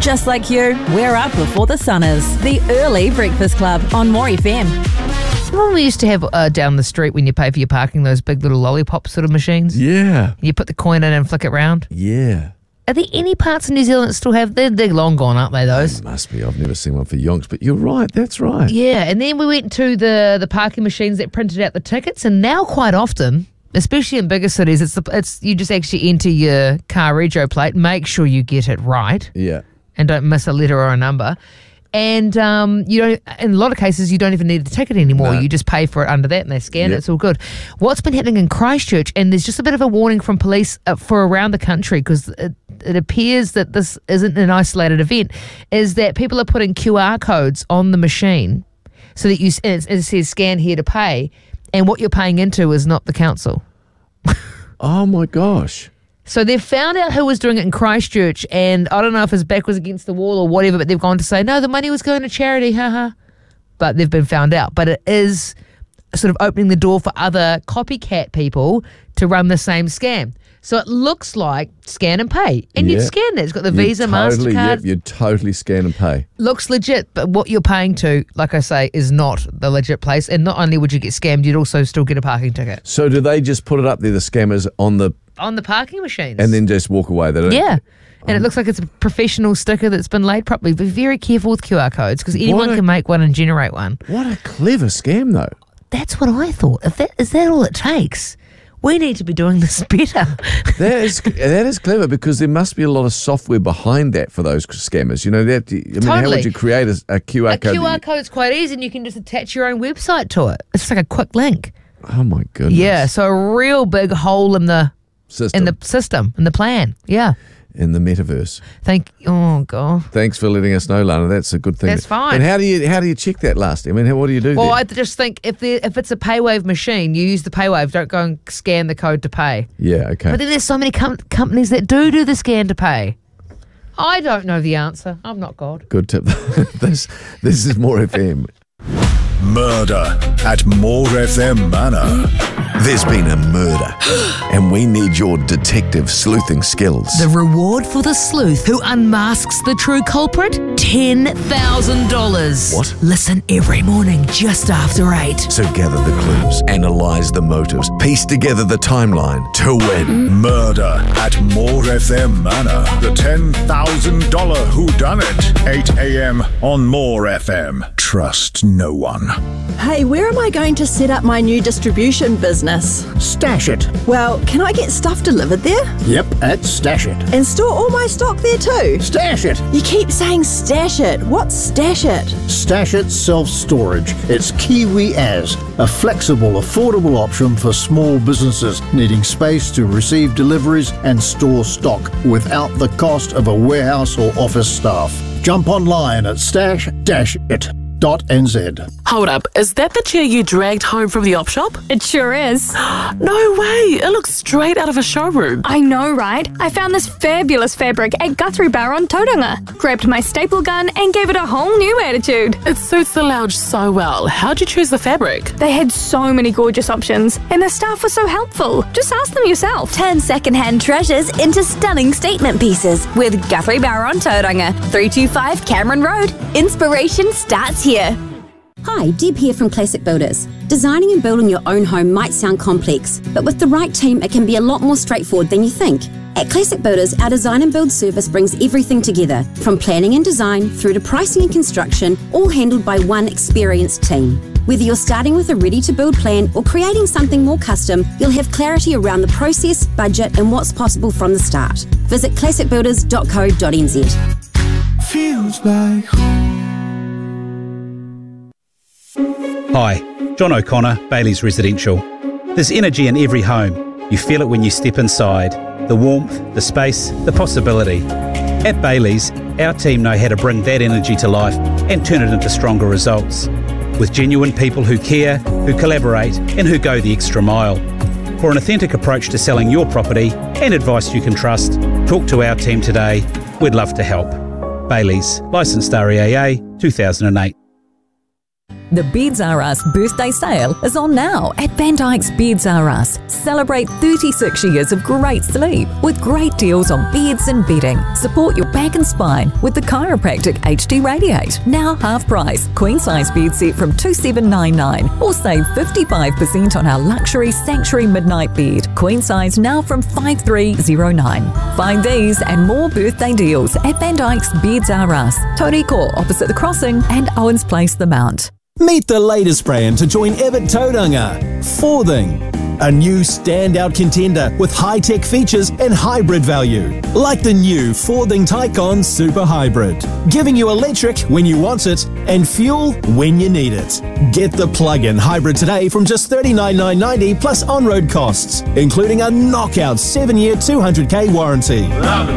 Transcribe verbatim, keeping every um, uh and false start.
Just like you, we're up before the sun is. The Early Breakfast Club on More F M. Remember we used to have uh, down the street when you pay for your parking, those big little lollipop sort of machines? Yeah. You put the coin in and flick it round? Yeah. Are there any parts of New Zealand that still have? They're, they're long gone, aren't they, those? They must be. I've never seen one for yonks, but you're right. That's right. Yeah, and then we went to the, the parking machines that printed out the tickets, and now quite often, especially in bigger cities, it's the, it's you just actually enter your car rego plate, make sure you get it right. Yeah. And don't miss a letter or a number. And um, you don't. In a lot of cases, you don't even need the ticket anymore. No. You just pay for it under that, and they scan Yep. it. It's all good. What's been happening in Christchurch, and there's just a bit of a warning from police uh, for around the country, because it, it appears that this isn't an isolated event, is that people are putting Q R codes on the machine so that you and it, it says scan here to pay, and what you're paying into is not the council. Oh my gosh. So they've found out who was doing it in Christchurch, and I don't know if his back was against the wall or whatever, but they've gone to say, no, the money was going to charity, haha. But they've been found out. But it is sort of opening the door for other copycat people to run the same scam. So it looks like scan and pay. And Yeah. you'd scan that. It's got the You'd Visa, totally, MasterCard. Yep, you'd totally scan and pay. Looks legit, but what you're paying to, like I say, is not the legit place. And not only would you get scammed, you'd also still get a parking ticket. So do they just put it up there, the scammers, on the... On the parking machines. and then just walk away? They don't, Yeah. And it looks like it's a professional sticker that's been laid properly. Be very careful with Q R codes, because anyone a- can make one and generate one. What a clever scam, though. That's what I thought. If that is that all it takes? We need to be doing this better. That is that is clever, because there must be a lot of software behind that for those scammers. You know, that I mean, how Totally. would you create a, a Q R A code? Q R that code's quite easy, and you can just attach your own website to it. It's just like a quick link. you- oh my goodness. Yeah, so a real big hole in the System. in the system, in the plan. Yeah. in the metaverse. Thank oh god. Thanks for letting us know, Lana. That's a good thing. That's fine. And how do you how do you check that last? I mean, how, what do you do Well, there? I just think if there, if it's a PayWave machine, you use the PayWave. Don't go and scan the code to pay. yeah, okay. But then there's so many com- companies that do do the scan to pay. I don't know the answer. I'm not God. Good tip. this this is More F M. Murder at More F M Manor. There's been a murder, and we need your detective sleuthing skills. The reward for the sleuth who unmasks the true culprit? ten thousand dollars. What? Listen every morning just after eight. So gather the clues, analyze the motives, piece together the timeline to win. Murder at More F M Manor. The ten thousand dollars whodunit. eight a.m. on More F M. Trust no one. Hey, where am I going to set up my new distribution business? Stash it. Well, can I get stuff delivered there? Yep, at Stash it. And store all my stock there too? Stash it. You keep saying stash it. What's stash it? Stash it self-storage. It's Kiwi As, a flexible, affordable option for small businesses needing space to receive deliveries and store stock without the cost of a warehouse or office staff. Jump online at stash dash it dot n z. Hold up, is that the chair you dragged home from the op shop? It sure is. No way, it looks straight out of a showroom. I know, right? I found this fabulous fabric at Guthrie Bar on Tauranga, grabbed my staple gun and gave it a whole new attitude. It suits the lounge so well. How'd you choose the fabric? They had so many gorgeous options and the staff was so helpful. Just ask them yourself. Turn second-hand treasures into stunning statement pieces with Guthrie Bar on Tauranga, three two five Cameron Road. Inspiration starts here. Hi, Deb here from Classic Builders. Designing and building your own home might sound complex, but with the right team, it can be a lot more straightforward than you think. At Classic Builders, our design and build service brings everything together, from planning and design through to pricing and construction, all handled by one experienced team. Whether you're starting with a ready-to-build plan or creating something more custom, you'll have clarity around the process, budget, and what's possible from the start. Visit classic builders dot co dot n z. Feels like home. Hi, John O'Connor, Bailey's Residential. There's energy in every home. You feel it when you step inside. The warmth, the space, the possibility. At Bailey's, our team know how to bring that energy to life and turn it into stronger results. With genuine people who care, who collaborate, and who go the extra mile. For an authentic approach to selling your property and advice you can trust, talk to our team today. We'd love to help. Bailey's, licensed R E A A two thousand eight. The Beds R Us birthday sale is on now at Van Dyke's Beds R Us. Celebrate thirty-six years of great sleep with great deals on beds and bedding. Support your back and spine with the Chiropractic H D Radiate. Now half price. Queen size bed set from two seven nine nine or save fifty-five percent on our luxury Sanctuary Midnight Bed. Queen size now from five three zero nine. Find these and more birthday deals at Van Dyke's Beds R Us. Toriko opposite the crossing and Owens Place, the Mount. Meet the latest brand to join Abbott Tauranga, Forthing. A new standout contender with high-tech features and hybrid value. Like the new Forthing Tycon Super Hybrid. Giving you electric when you want it and fuel when you need it. Get the plug-in hybrid today from just thirty-nine thousand nine hundred ninety dollars plus on-road costs, including a knockout seven-year two hundred K warranty.